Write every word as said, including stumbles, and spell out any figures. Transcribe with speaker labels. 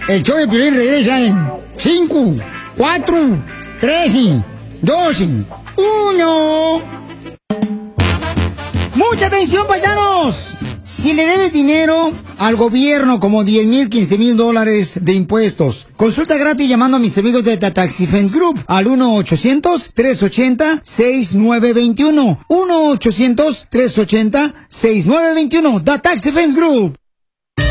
Speaker 1: El show de Piolín regresa en cinco, cuatro, tres, dos, uno. ¡Mucha atención, paisanos! Si le debes dinero al gobierno como diez mil, quince mil dólares de impuestos, consulta gratis llamando a mis amigos de The Tax Defense Group al uno ochocientos, tres ochenta, sesenta y nueve veintiuno. uno ochocientos, tres ochenta, sesenta y nueve veintiuno. The Tax Defense Group.